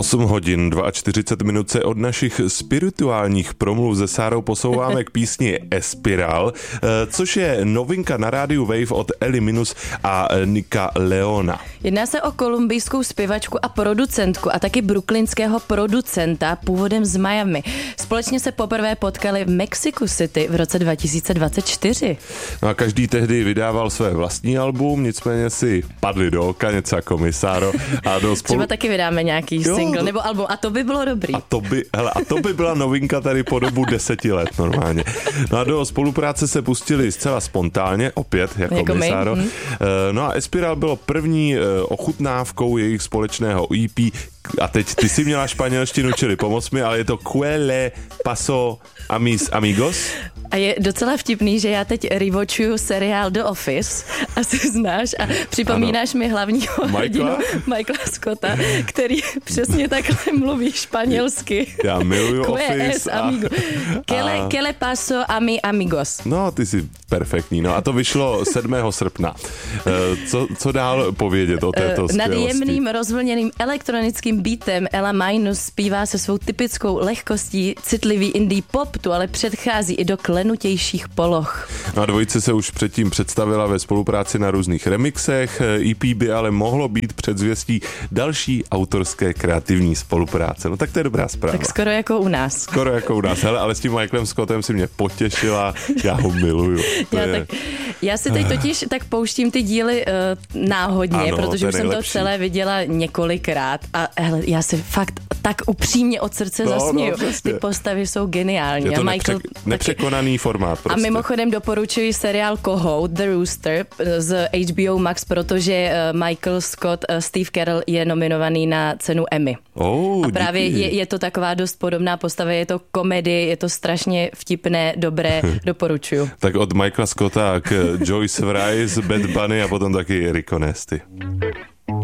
8 hodin 42 minut se od našich spirituálních promluv se Sárou posouváme k písni Espiral, což je novinka na rádiu Wave od Eli Minus a Nika Leona. Jedná se o kolumbijskou zpěvačku a producentku a taky brooklynského producenta původem z Miami. Společně se poprvé potkali v Mexico City v roce 2024. No a každý tehdy vydával své vlastní album, nicméně si padli do oka něco jako my, Sáro. A třeba taky vydáme nějaký single nebo album a to by bylo dobrý. A to by byla novinka tady po dobu 10 let normálně. No a do spolupráce se pustili zcela spontánně, opět jako my, Sáro. No a Espiral bylo první ochutnávkou jejich společného EP. A teď ty si měla španělštinu, čili pomoc mi, ale je to Que le pasó a mis amigos? A je docela vtipný, že já teď rewatchuju seriál The Office, asi znáš, a připomínáš mi hlavního hrdinu Michaela Scotta, který přesně takhle mluví španělsky. Já miluju Office. Que le pasó a mi amigos? No, ty jsi perfektní. No a to vyšlo 7. srpna. Co dál povědět o této skvělosti? Nad jemným rozvlněným elektronickým beatem Ela Minus zpívá se svou typickou lehkostí, citlivý indie pop tu ale předchází i do klenutějších poloh. No a dvojice se už předtím představila ve spolupráci na různých remixech. EP by ale mohlo být předzvěstí další autorské kreativní spolupráce. No tak to je dobrá zpráva. Tak skoro jako u nás. Skoro jako u nás. Hele, ale s tím Michaelem Scottem si mě potěšila. Já ho miluju. Já si teď totiž tak pouštím ty díly náhodně, ano, protože už jsem to celé viděla několikrát a hele, já si fakt tak upřímně od srdce zasměju. Ty postavy jsou geniální. Je to nepřekonaný formát. Prostě. A mimochodem doporučuji seriál Cohout, The Rooster z HBO Max, protože Michael Scott, Steve Carell je nominovaný na cenu Emmy. A právě je to taková dost podobná postava, je to komedie, je to strašně vtipné, dobré, doporučuju. Tak od Michaela Scotta k Joyce Wright, Bad Bunny a potom taky Rico Nasty.